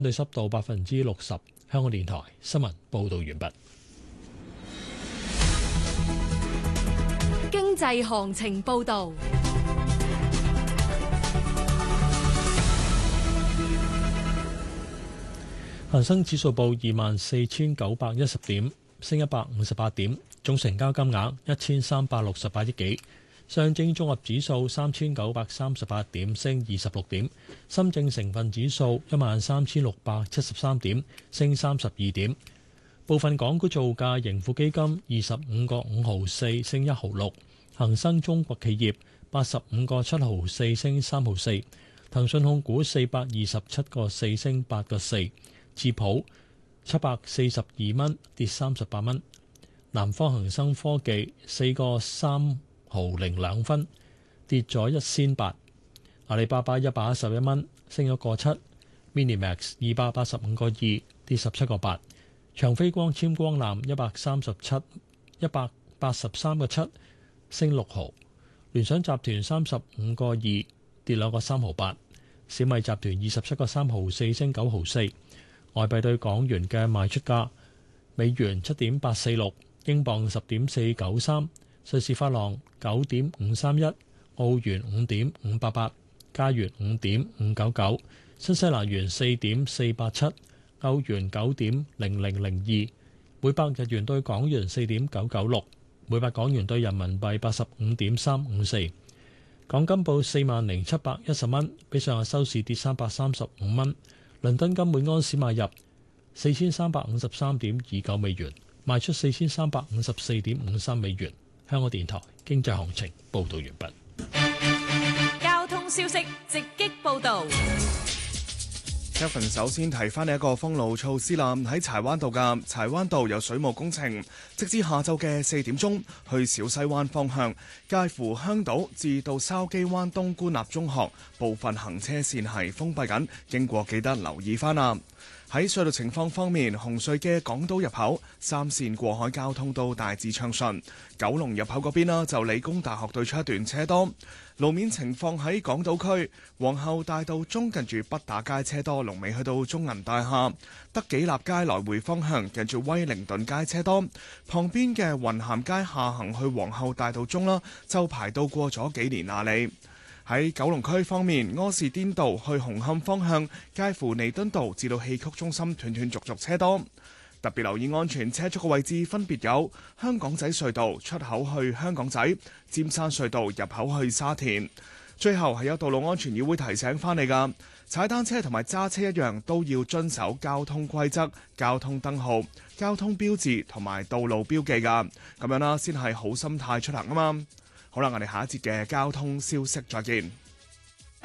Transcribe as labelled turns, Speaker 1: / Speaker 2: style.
Speaker 1: 對濕度60%。香港電台新聞報導完畢。
Speaker 2: 經濟行情報導。
Speaker 1: 恒生指數報24,910點，升158點，總成交金額1368億幾。上證綜合指數3938點，升26點。深證成分指數13673點，升32點。部分港股造價，盈富基金25個5毫4，升1毫6。恒生中國企業85個7毫4，升3毫4。騰訊控股427個4，升8個4。智普742蚊，跌38蚊。南方恒生科技4個3毫02分，跌咗1仙8。阿里巴巴111蚊，升咗個7。Minimax 285個2，跌17個8。長飛光纖光纜183個7，升6毫。聯想集團35個2，跌2個3毫8。小米集團27個3毫4，升9毫4。外幣對港元嘅賣出價：美元7.846，英鎊10.493，瑞士法郎9.531，澳元5.588，加元5.599，新西蘭元4.487，歐元9.0002，每百日元對港元4.996，每百港元對人民幣85.354。港金報40,710蚊，比上日收市跌335蚊。倫敦金每安士買入4353.29美元，賣出4354.53美元。香港電台經濟行情報導完畢。
Speaker 2: 交通消息直擊報導。
Speaker 3: Kevin 首先提翻你一個封路措施啦，喺柴灣道嘅柴灣道有水務工程，直至下晝嘅4點鐘，去小西灣方向，介乎香島至到筲箕灣東官立中學部分行車線係封閉緊，經過記得留意翻啦。喺隧道情況方面，紅隧嘅港島入口3線過海交通都大致暢順，九龍入口嗰邊啦，就理工大學對出一段車多。路面情況喺港島區皇后大道中近住畢打街車多，龍尾去到中銀大廈；德己立街來回方向近住威靈頓街車多，旁邊嘅雲咸街下行去皇后大道中啦，就排到過咗幾年亞里。喺九龍區方面，柯士甸道去紅磡方向介乎彌敦道至到戲曲中心斷斷續續車多，特別留意安全車速嘅位置分別有香港仔隧道出口去香港仔、尖山隧道入口去沙田。最後係有道路安全議會提醒翻你㗎，踩單車同埋揸車一樣都要遵守交通規則、交通燈號、交通標誌同埋道路標記㗎，咁樣啦先係好心態出行啊嘛。好啦，我哋下一節嘅交通消息再見。